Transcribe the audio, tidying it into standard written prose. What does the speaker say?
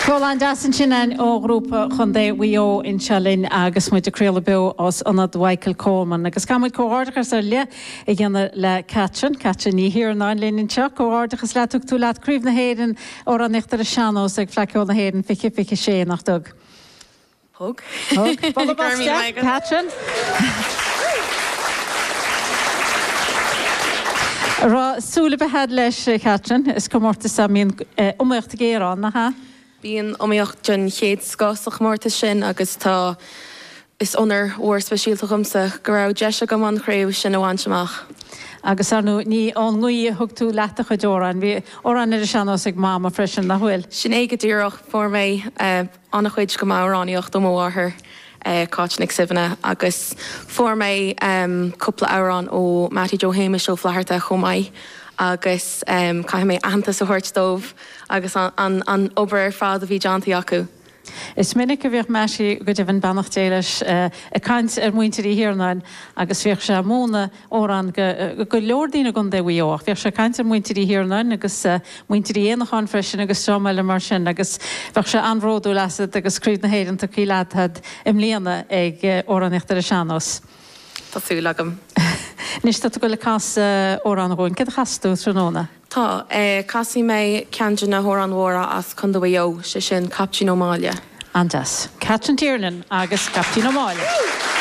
Roland Jason Chinan ó grúpa chundé WIO in Chalin agus muid acréla be os anad Michael Coleman agus camid cóhardachas ar le I gana le Catrin ní hir ná linn seo cóhardachas le tú leat críomh na héidir ó an nichtar a seanos ag fleiciú na héidir fiche sé nach dug. Hug. Catrin. Ra súla be head leis Catrin is comórta sa míon umíocht géarán na ha? Bíon omíocht John chéad scásach mórta sin agus tá is onar uair speisialta chumsa go raibh deise go man chréibh sin amhain semach. Agus arnú ní an nguí thugtú leata chu deoran, bhí óran ar seanos ag máma freisin na bhfuil. Sin éige dúrach for mé anna chuid go máráníocht do máthair cáitnig sibhanna agus for mé cúpla árán ó Matty Joe Hamish ó Flaharta chomáid agus cai mé antas a thuirtdómh agus an obair fád a bhí deantaí acu. Is minic a bhíoh meisi go dtí bhain bannach déiles a caint ar muinteí hiarnáin agus bhíoh se móna órán go leordína gon de bhuioch. Bhíoh se caint ar muinteí hiarnáin agus muinteí éanaán freisin agus tromeile mar sin agus bhíoh se anródú lasad agus críd na héidir tá cíilead im líana ag óraníochtar a seanos. Tású legam. Nis tá go le cas órán roin, cad chasú tróna? Tá, casí mé ceann na hór an mhóra as chun do bheo sé sin captí nó máile. Andas, Catrin Tiernan agus captí nó máile.